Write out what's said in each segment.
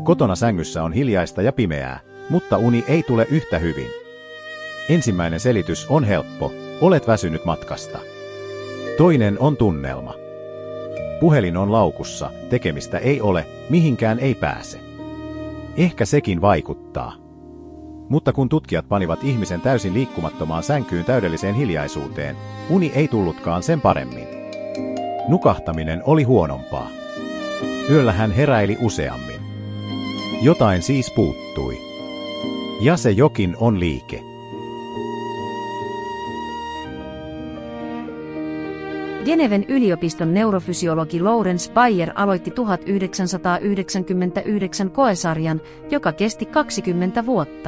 Kotona sängyssä on hiljaista ja pimeää, mutta uni ei tule yhtä hyvin. Ensimmäinen selitys on helppo, olet väsynyt matkasta. Toinen on tunnelma. Puhelin on laukussa, tekemistä ei ole, mihinkään ei pääse. Ehkä sekin vaikuttaa. Mutta kun tutkijat panivat ihmisen täysin liikkumattomaan sänkyyn täydelliseen hiljaisuuteen, uni ei tullutkaan sen paremmin. Nukahtaminen oli huonompaa. Yöllä hän heräili useammin. Jotain siis puuttui. Ja se jokin on liike. Geneven yliopiston neurofysiologi Lawrence Bayer aloitti 1999 koesarjan, joka kesti 20 vuotta.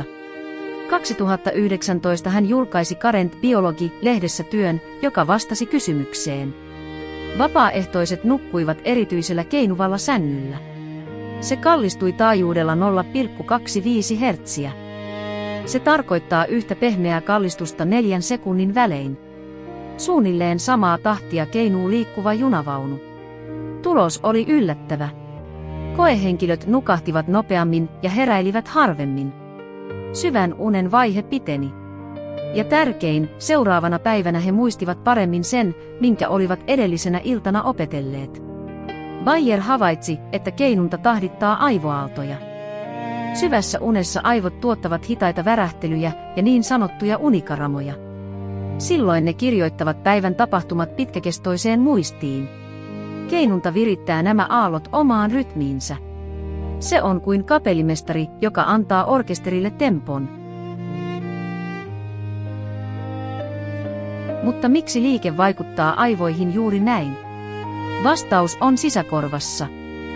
2019 hän julkaisi Current Biology-lehdessä työn, joka vastasi kysymykseen. Vapaaehtoiset nukkuivat erityisellä keinuvalla sängyllä. Se kallistui taajuudella 0,25 hertsiä. Se tarkoittaa yhtä pehmeää kallistusta 4 sekunnin välein. Suunnilleen samaa tahtia keinuu liikkuva junavaunu. Tulos oli yllättävä. Koehenkilöt nukahtivat nopeammin ja heräilivät harvemmin. Syvän unen vaihe piteni. Ja tärkein, seuraavana päivänä he muistivat paremmin sen, minkä olivat edellisenä iltana opetelleet. Bayer havaitsi, että keinunta tahdittaa aivoaaltoja. Syvässä unessa aivot tuottavat hitaita värähtelyjä ja niin sanottuja unikaramoja. Silloin ne kirjoittavat päivän tapahtumat pitkäkestoiseen muistiin. Keinunta virittää nämä aallot omaan rytmiinsä. Se on kuin kapellimestari, joka antaa orkesterille tempon. Mutta miksi liike vaikuttaa aivoihin juuri näin? Vastaus on sisäkorvassa.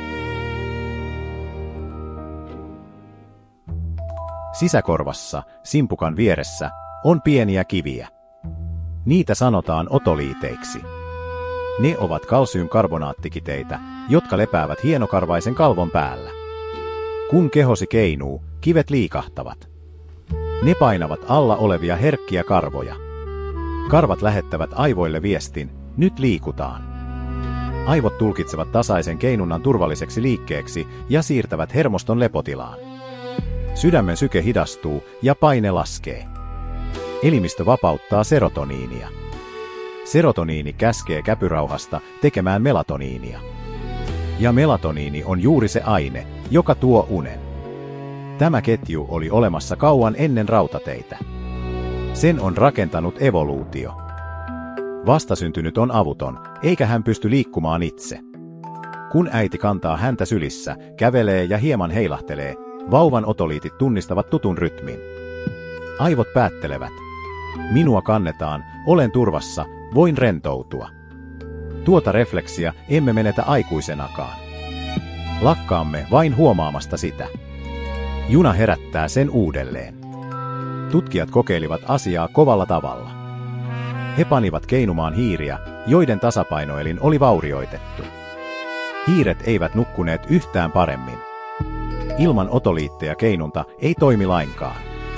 Sisäkorvassa, simpukan vieressä, on pieniä kiviä. Niitä sanotaan otoliiteiksi. Ne ovat kalsiumkarbonaattikiteitä, jotka lepäävät hienokarvaisen kalvon päällä. Kun kehosi keinuu, kivet liikahtavat. Ne painavat alla olevia herkkiä karvoja. Karvat lähettävät aivoille viestin, nyt liikutaan. Aivot tulkitsevat tasaisen keinunnan turvalliseksi liikkeeksi ja siirtävät hermoston lepotilaan. Sydämen syke hidastuu ja paine laskee. Elimistö vapauttaa serotoniinia. Serotoniini käskee käpyrauhasta tekemään melatoniinia. Ja melatoniini on juuri se aine, joka tuo unen. Tämä ketju oli olemassa kauan ennen rautateitä. Sen on rakentanut evoluutio. Vastasyntynyt on avuton, eikä hän pysty liikkumaan itse. Kun äiti kantaa häntä sylissä, kävelee ja hieman heilahtelee, vauvan otoliitit tunnistavat tutun rytmin. Aivot päättelevät. Minua kannetaan, olen turvassa, voin rentoutua. Tuota refleksiä emme menetä aikuisenakaan. Lakkaamme vain huomaamasta sitä. Juna herättää sen uudelleen. Tutkijat kokeilivat asiaa kovalla tavalla. He panivat keinumaan hiiriä, joiden tasapainoelin oli vaurioitettu. Hiiret eivät nukkuneet yhtään paremmin. Ilman otoliitteja keinunta ei toimi lainkaan.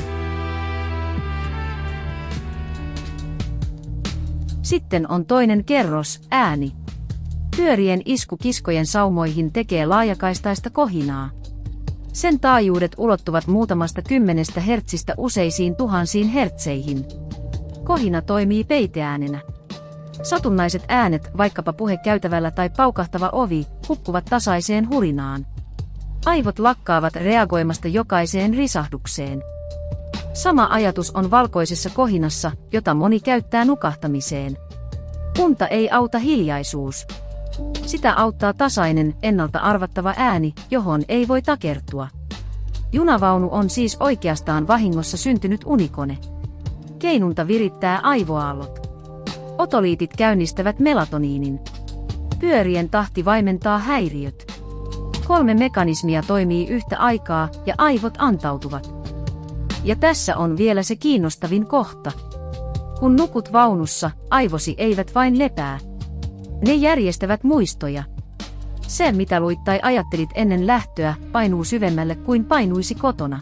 Sitten on toinen kerros, ääni. Pyörien isku kiskojen saumoihin tekee laajakaistaista kohinaa. Sen taajuudet ulottuvat muutamasta 10 hertsistä useisiin tuhansiin hertseihin. Kohina toimii peiteäänenä. Satunnaiset äänet, vaikkapa puhe käytävällä tai paukahtava ovi, hukkuvat tasaiseen hurinaan. Aivot lakkaavat reagoimasta jokaiseen risahdukseen. Sama ajatus on valkoisessa kohinassa, jota moni käyttää nukahtamiseen. Unta ei auta hiljaisuus. Sitä auttaa tasainen, ennalta arvattava ääni, johon ei voi takertua. Junavaunu on siis oikeastaan vahingossa syntynyt unikone. Keinunta virittää aivoaallot. Otoliitit käynnistävät melatoniinin. Pyörien tahti vaimentaa häiriöt. 3 mekanismia toimii yhtä aikaa ja aivot antautuvat. Ja tässä on vielä se kiinnostavin kohta. Kun nukut vaunussa, aivosi eivät vain lepää. Ne järjestävät muistoja. Se, mitä luit tai ajattelit ennen lähtöä, painuu syvemmälle kuin painuisi kotona.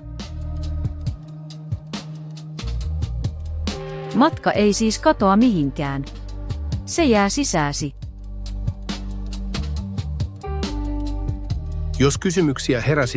Matka ei siis katoa mihinkään. Se jää sisääsi. Jos kysymyksiä heräsi